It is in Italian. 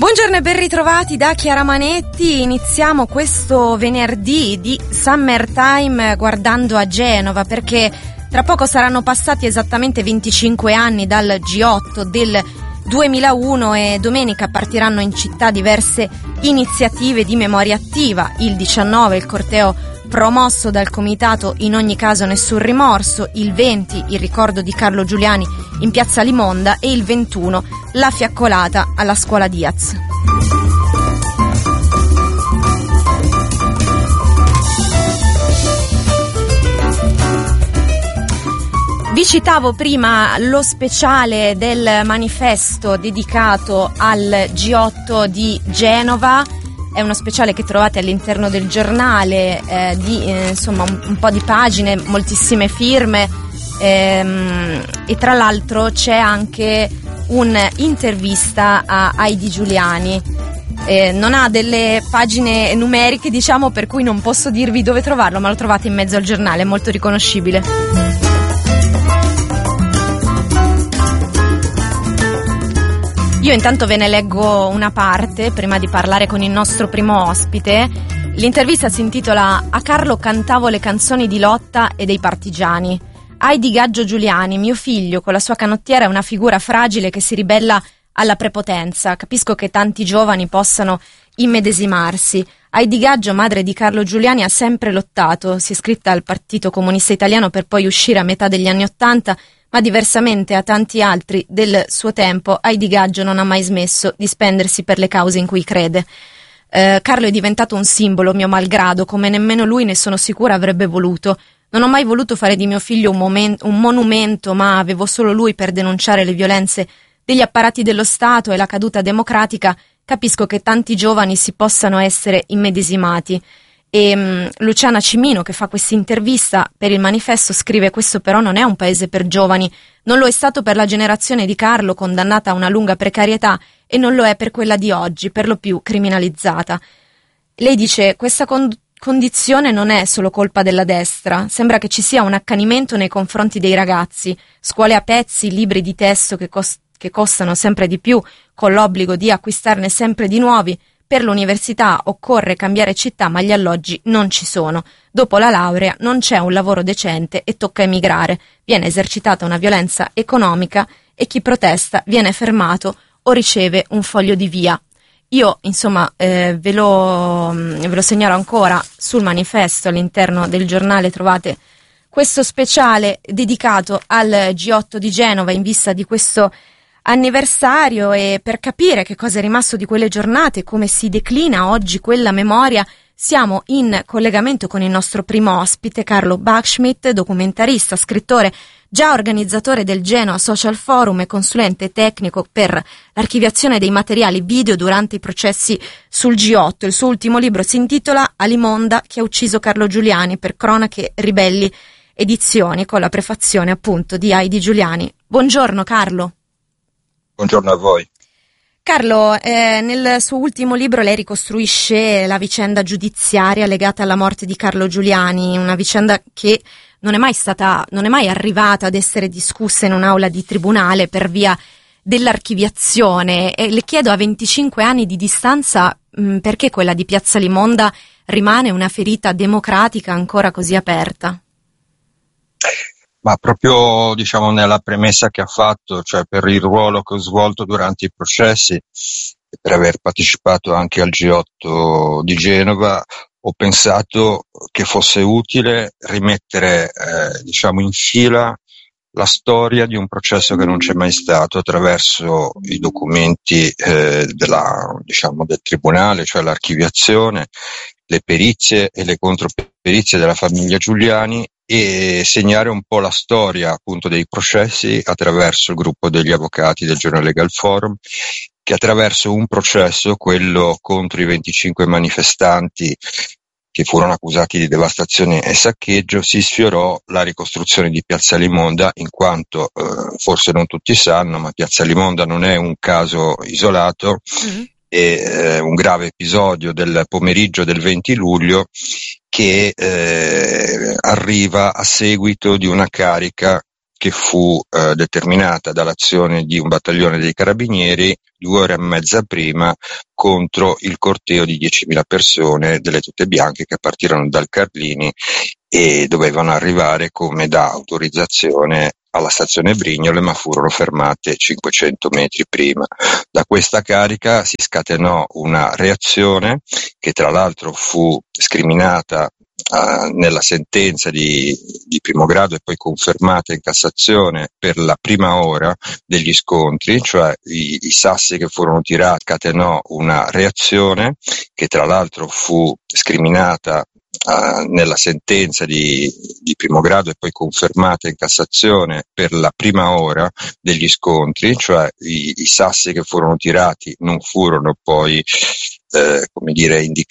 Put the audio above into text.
Buongiorno e ben ritrovati da Chiara Manetti. Iniziamo questo venerdì di Summertime guardando a Genova, perché tra poco saranno passati esattamente 25 anni dal G8 del 2001 e domenica partiranno in città diverse iniziative di memoria attiva. Il 19 il corteo promosso dal comitato In ogni caso nessun rimorso, il 20 il ricordo di Carlo Giuliani in piazza Limonda e il 21 la fiaccolata alla scuola Diaz. Vi citavo prima lo speciale del manifesto dedicato al G8 di Genova. È uno speciale che trovate all'interno del giornale, insomma un po' di pagine, moltissime firme, e tra l'altro c'è anche un'intervista a Heidi Giuliani. Non ha delle pagine numeriche, diciamo, per cui non posso dirvi dove trovarlo, ma lo trovate in mezzo al giornale, è molto riconoscibile. Io intanto ve ne leggo una parte prima di parlare con il nostro primo ospite. L'intervista si intitola "A Carlo cantavo le canzoni di lotta e dei partigiani". Heidi Gaggio Giuliani, mio figlio con la sua canottiera, è una figura fragile che si ribella alla prepotenza. Capisco che tanti giovani possano immedesimarsi. Heidi Gaggio, madre di Carlo Giuliani, ha sempre lottato. Si è iscritta al Partito Comunista Italiano per poi uscire a metà degli anni '80, ma diversamente a tanti altri del suo tempo, Heidi Gaggio non ha mai smesso di spendersi per le cause in cui crede. Carlo è diventato un simbolo, mio malgrado, come nemmeno lui, ne sono sicura, avrebbe voluto. Non ho mai voluto fare di mio figlio un monumento, ma avevo solo lui per denunciare le violenze degli apparati dello Stato e la caduta democratica. Capisco che tanti giovani si possano essere immedesimati. E Luciana Cimino, che fa questa intervista per il manifesto, scrive: questo però non è un paese per giovani, non lo è stato per la generazione di Carlo, condannata a una lunga precarietà, e non lo è per quella di oggi, per lo più criminalizzata. Lei dice: questa condizione non è solo colpa della destra, sembra che ci sia un accanimento nei confronti dei ragazzi, scuole a pezzi, libri di testo che costano sempre di più, con l'obbligo di acquistarne sempre di nuovi. Per l'università occorre cambiare città, ma gli alloggi non ci sono. Dopo la laurea non c'è un lavoro decente e tocca emigrare. Viene esercitata una violenza economica e chi protesta viene fermato o riceve un foglio di via. Io, insomma, ve lo segnalo ancora sul manifesto. All'interno del giornale trovate questo speciale dedicato al G8 di Genova in vista di questo anniversario, e per capire che cosa è rimasto di quelle giornate, come si declina oggi quella memoria, siamo in collegamento con il nostro primo ospite, Carlo Bachschmidt, documentarista, scrittore, già organizzatore del Genoa Social Forum e consulente tecnico per l'archiviazione dei materiali video durante i processi sul G8. Il suo ultimo libro si intitola A Limonda, chi ha ucciso Carlo Giuliani, per Cronache Ribelli Edizioni, con la prefazione appunto di Heidi Giuliani. Buongiorno Carlo. Buongiorno a voi. Carlo, nel suo ultimo libro lei ricostruisce la vicenda giudiziaria legata alla morte di Carlo Giuliani, una vicenda che non è mai arrivata ad essere discussa in un'aula di tribunale per via dell'archiviazione. E le chiedo, a 25 anni di distanza, perché quella di Piazza Limonda rimane una ferita democratica ancora così aperta? Ma proprio, diciamo, nella premessa che ha fatto, cioè per il ruolo che ho svolto durante i processi e per aver partecipato anche al G8 di Genova, ho pensato che fosse utile rimettere, in fila la storia di un processo che non c'è mai stato attraverso i documenti del tribunale, cioè l'archiviazione, le perizie e le controperizie della famiglia Giuliani, e segnare un po' la storia appunto dei processi attraverso il gruppo degli avvocati del Journal Legal Forum, che attraverso un processo, quello contro i 25 manifestanti che furono accusati di devastazione e saccheggio, si sfiorò la ricostruzione di Piazza Limonda, in quanto forse non tutti sanno, ma Piazza Limonda non è un caso isolato, è un grave episodio del pomeriggio del 20 luglio che arriva a seguito di una carica che fu determinata dall'azione di un battaglione dei carabinieri 2 ore e mezza prima contro il corteo di 10.000 persone delle tute bianche che partirono dal Carlini e dovevano arrivare come da autorizzazione alla stazione Brignole, ma furono fermate 500 metri prima. Da questa carica si scatenò una reazione che tra l'altro fu scriminata nella sentenza di primo grado e poi confermata in Cassazione per la prima ora degli scontri, cioè i sassi che furono tirati. Scatenò una reazione che tra l'altro fu scriminata nella sentenza di primo grado e poi confermata in Cassazione per la prima ora degli scontri, cioè i sassi che furono tirati non furono poi indicati